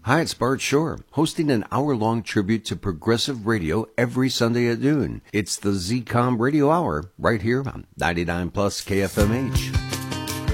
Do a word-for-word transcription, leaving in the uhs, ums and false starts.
Hi, it's Bart Shore, hosting an hour-long tribute to progressive radio every Sunday at noon. It's the Z COM Radio Hour, right here on ninety-nine plus K F M H.